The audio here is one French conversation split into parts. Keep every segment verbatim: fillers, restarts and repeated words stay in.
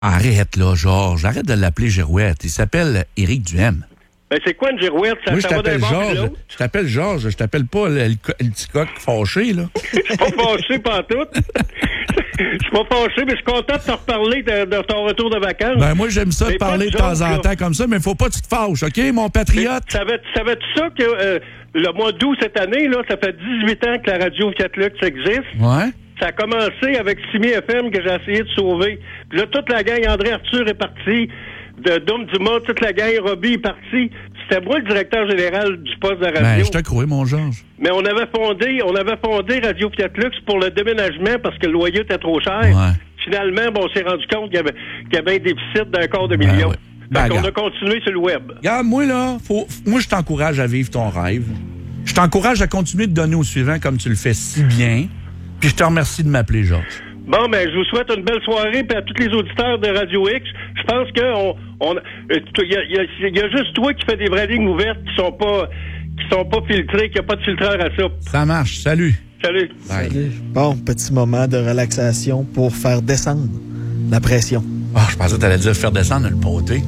Arrête, là, Georges. Arrête de l'appeler Girouette. Il s'appelle Éric Duhem. Ben, c'est quoi une girouette? Ça, Moi, je ça va t'appelle d'un bord puis de Georges. l'autre? Je t'appelle Georges. Je t'appelle pas le, le, le petit coq fâché, là. Je suis pas fâché pantoute. Je suis pas fâché, mais je suis content de te reparler de, de ton retour de vacances. Ben, moi, j'aime ça de Mais pas parler de de temps joke, en là. temps comme ça, mais faut pas que tu te fâches, OK, mon patriote? Savais- Savais-tu ça que euh, le mois d'août cette année, là, ça fait dix-huit ans que la radio Fiat Lux existe? Ouais. Ça a commencé avec Simi F M que j'ai essayé de sauver. Puis là, toute la gang, André Arthur est parti, de Dom Dumas, toute la gang, Robbie est parti. C'était moi le directeur général du poste de radio. Ben, je te crois, mon Georges. Mais on avait fondé, on avait fondé Radio Fiat Lux pour le déménagement parce que le loyer était trop cher. Ouais. Finalement, bon, on s'est rendu compte qu'il y avait, qu'il y avait un déficit d'un quart de Ben million. ouais. Fait Ben, qu'on a regarde. continué sur le web. Regarde, moi, là, faut, moi, je t'encourage à vivre ton rêve. Je t'encourage à continuer de donner au suivant comme tu le fais si bien. Puis je te remercie de m'appeler, Georges. Bon, ben, je vous souhaite une belle soirée, puis à tous les auditeurs de Radio X. Je pense que on, on, il y a, y a- y a juste toi qui fais des vraies lignes ouvertes qui sont pas, qui sont pas filtrées, qui a pas de filtreur à ça. Ça marche. Salut. Salut. Bye. Bon, petit moment de relaxation pour faire descendre la pression. Ah, je pensais que t'allais dire faire descendre le poté.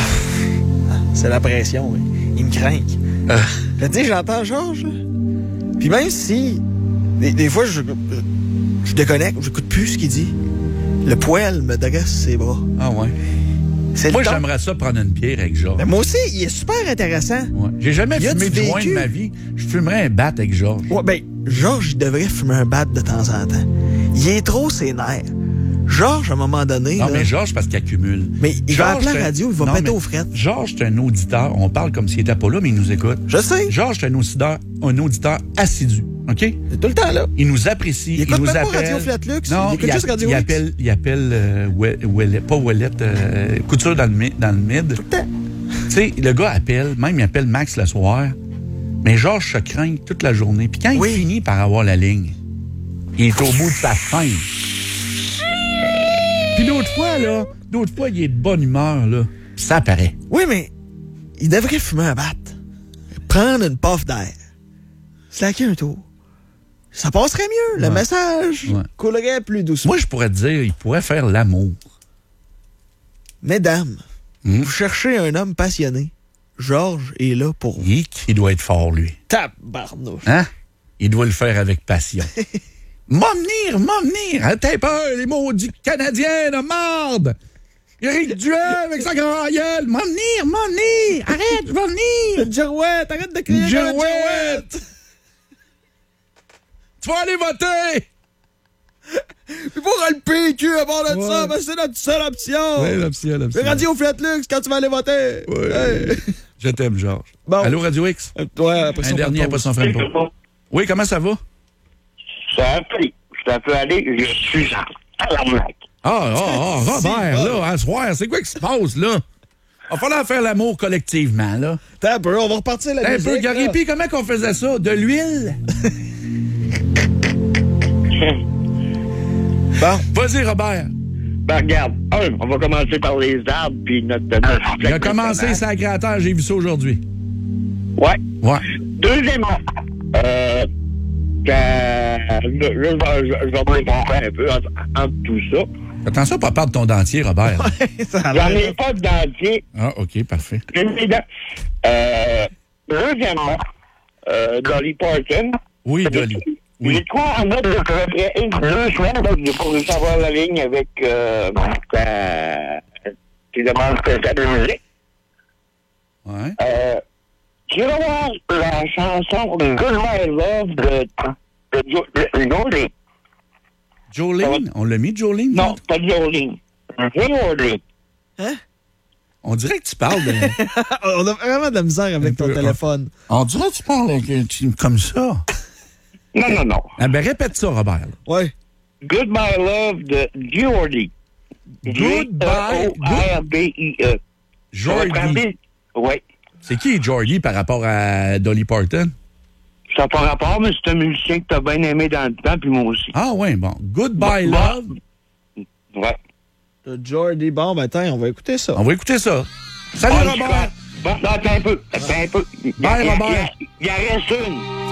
C'est la pression, oui. Il me craint. Euh. Je te dis, j'entends Georges. Puis même si, des, des fois, je, je déconnecte, j'écoute plus ce qu'il dit. Le poêle me dresse ses bras. Ah ouais. C'est Moi, le temps. j'aimerais ça prendre une bière avec Georges. Mais moi aussi, il est super intéressant. Ouais. J'ai jamais Il y a fumé du de joint vécu. de ma vie. Je fumerais un bat avec Georges. Ouais, ben, Georges, il devrait fumer un bat de temps en temps. Il est trop ses nerfs. Georges, à un moment donné. Non, là, mais Georges, parce qu'il accumule. Mais il va appeler la c'est un- radio, il va Non, péter mais aux frettes. Georges, c'est un auditeur. On parle comme s'il était pas là, mais il nous écoute. Je sais. Georges, c'est un auditeur, un auditeur assidu. OK? Il est tout le temps là. Il nous apprécie. Il écoute nous même pas appelle. Radio Fiat Lux, Non, il écoute a- juste Radio il X. appelle, il appelle euh, Ouel- Ouellet- pas Ouellet, euh, Couture dans le, mi- dans le mid. Tout le temps. Tu sais, le gars appelle, même il appelle Max le soir. Mais Georges se craint toute la journée. Puis quand Oui. il finit par avoir la ligne, il est au bout de sa faim. Puis d'autres fois, là, d'autres fois, il est de bonne humeur, là. Puis ça apparaît. Oui, mais il devrait fumer un bat. Prendre une puff d'air. Slacker un tour. Ça passerait mieux. Le Ouais. message Ouais. coulerait plus doucement. Moi, je pourrais te dire, il pourrait faire l'amour. Mesdames, Hmm? vous cherchez un homme passionné. Georges est là pour vous. Il, il doit être fort, lui. Tabarnouche. Hein? Il doit le faire avec passion. M'emmenir, m'emmenir! T'as peur, les maudits Canadiens de marde! Éric Duhem avec sa grand gueule! M'emmenir, m'emmenir! Arrête, je vais venir! Girouette, arrête de crier Girouette! comme une girouette. Tu vas aller voter! Puis pour le P Q à bord de Ouais. ça, ben c'est notre seule option. Oui, l'option, l'option. Le Radio Fiat Lux quand tu vas aller voter. Ouais. Hey. Je t'aime, Georges. Bon. Allô, Radio X? Euh, Ouais, après ça, Un on dernier fait après pause. son fin de pause. Oui, comment ça va? Ça a pris. Je t'ai aller, je suis en tabarnak. Ah, ah, ah, Robert, là, à soir, c'est quoi qui se passe, là? Il va falloir faire l'amour collectivement, là. T'as un peu, on va repartir la Un musique. peu, là. Garipi, comment qu'on faisait ça? De l'huile? Bon, Vas-y, Robert. Ben, regarde, un, on va commencer par les arbres, puis notre... notre Il a commencé sa créateur, j'ai vu ça aujourd'hui. Ouais. Ouais. Deuxièmement, euh, que, là, je vais je- je vais me répondre un peu entre, entre tout ça. Attention à pas perdre ton dentier, Robert. ça a J'en l'air- ai pas de dentier. Ah, OK, parfait. J'ai mes dents. Euh, deuxièmement, euh, Dolly Parton. Oui, Dolly. J'ai Oui. quoi en note de à peu près une, deux semaines, donc j'ai pas réussi à avoir la ligne avec euh, ta, tes demandes spéciales de musique. Ouais. Euh, tu vas voir la chanson de Good My Love de, de, Jo- de Jolene. Jolene? On l'a mis, Jolene? Non, pas Jolene. Jolene. Hein? On dirait que tu parles de... On a vraiment de la misère avec Un ton peu, téléphone. On dirait que tu parles avec- tu- comme ça. Non, non, non. Ah ben, répète ça, Robert. Ouais. Good My Love de Geordie. Goodbye. O R B I E. Jordy. Oui. C'est qui, Jordy, par rapport à Dolly Parton? Ça n'a pas rapport, mais c'est un musicien que t'as bien aimé dans le temps, puis moi aussi. Ah, ouais, bon. Goodbye, Bon, love. Ouais. Le Jordy, bon, ben attends, on va écouter ça. On va écouter ça. Salut, Ah, Robert. Bon, non, attends un peu. Attends un peu. Il y a- Bye, il y a- Robert. Il y a- il y en reste une.